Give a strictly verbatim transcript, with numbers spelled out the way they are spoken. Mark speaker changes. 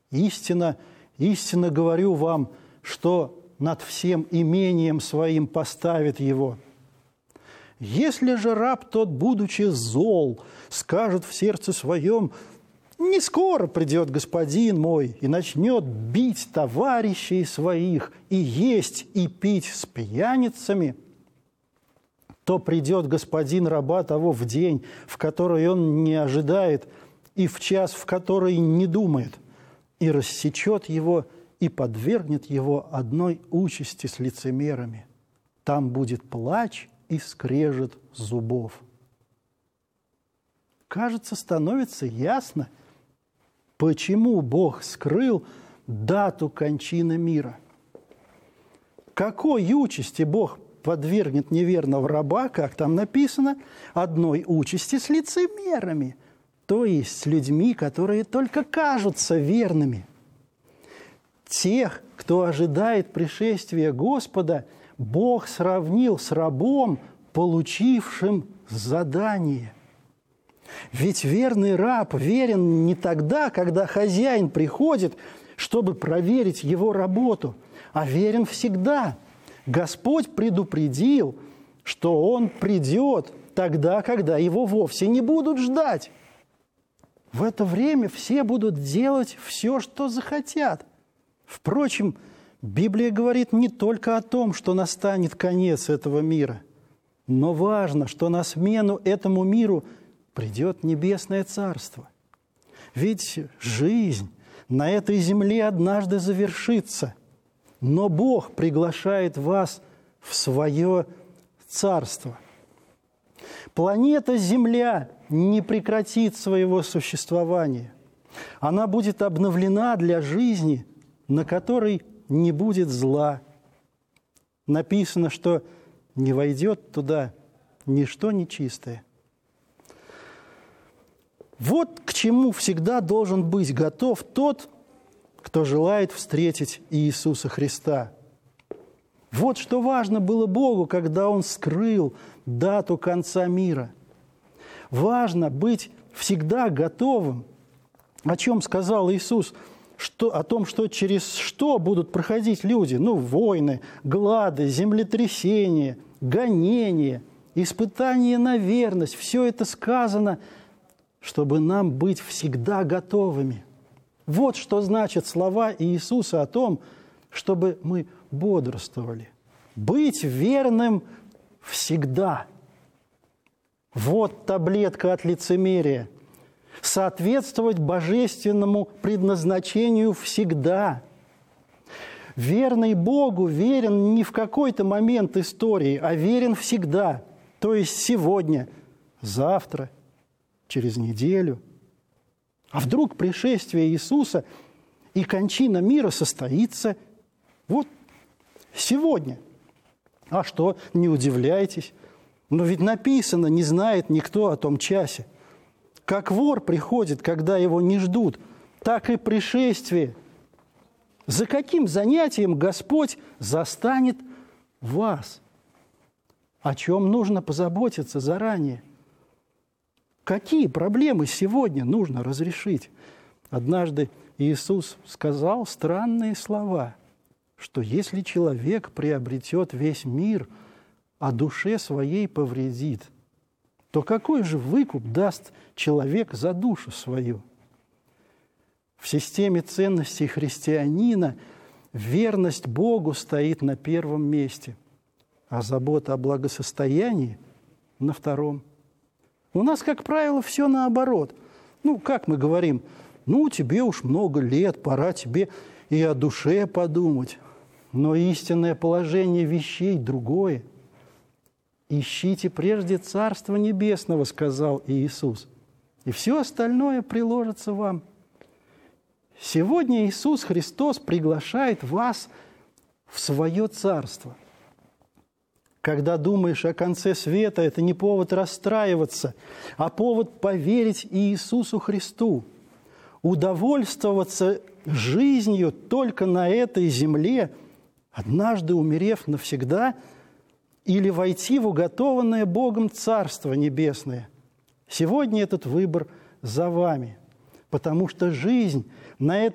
Speaker 1: Истинно, истинно говорю вам, что над всем имением своим поставит его. Если же раб тот, будучи зол, скажет в сердце своем: не скоро придет господин мой, и начнет бить товарищей своих, и есть, и пить с пьяницами, то придет господин раба того в день, в который он не ожидает, и в час, в который не думает, и рассечет его, и подвергнет его одной участи с лицемерами. Там будет плач и скрежет зубов. Кажется, становится ясно, почему Бог скрыл дату кончины мира. Какой участи Бог подвергнет неверного раба, как там написано, одной участи с лицемерами, то есть с людьми, которые только кажутся верными. Тех, кто ожидает пришествия Господа, Бог сравнил с рабом, получившим задание. Ведь верный раб верен не тогда, когда хозяин приходит, чтобы проверить его работу, а верен всегда. Господь предупредил, что он придет тогда, когда его вовсе не будут ждать. В это время все будут делать все, что захотят. Впрочем, Библия говорит не только о том, что настанет конец этого мира, но важно, что на смену этому миру придет небесное царство. Ведь жизнь на этой земле однажды завершится, но Бог приглашает вас в свое царство. Планета Земля не прекратит своего существования. Она будет обновлена для жизни, на которой не будет зла. Написано, что не войдет туда ничто нечистое. Вот к чему всегда должен быть готов тот, кто желает встретить Иисуса Христа. Вот что важно было Богу, когда Он скрыл дату конца мира. Важно быть всегда готовым, о чем сказал Иисус, что, о том, что через что будут проходить люди. Ну, войны, глады, землетрясения, гонения, испытания на верность. Все это сказано, чтобы нам быть всегда готовыми. Вот что значат слова Иисуса о том, чтобы мы бодрствовали. Быть верным всегда. Вот таблетка от лицемерия. Соответствовать божественному предназначению всегда. Верный Богу верен не в какой-то момент истории, а верен всегда. То есть сегодня, завтра, через неделю. А вдруг пришествие Иисуса и кончина мира состоится вот сегодня? А что, не удивляйтесь? Но ведь написано, не знает никто о том часе. Как вор приходит, когда его не ждут, так и пришествие. За каким занятием Господь застанет вас? О чем нужно позаботиться заранее? Какие проблемы сегодня нужно разрешить? Однажды Иисус сказал странные слова, что если человек приобретет весь мир, а душе своей повредит, то какой же выкуп даст человек за душу свою? В системе ценностей христианина верность Богу стоит на первом месте, а забота о благосостоянии – на втором. У нас, как правило, все наоборот. Ну, как мы говорим, ну, тебе уж много лет, пора тебе и о душе подумать. Но истинное положение вещей другое. «Ищите прежде Царства Небесного», — сказал Иисус, «и все остальное приложится вам». Сегодня Иисус Христос приглашает вас в свое Царство. Когда думаешь о конце света, это не повод расстраиваться, а повод поверить Иисусу Христу, удовольствоваться жизнью только на этой земле, однажды умерев навсегда, или войти в уготованное Богом Царство Небесное. Сегодня этот выбор за вами, потому что жизнь на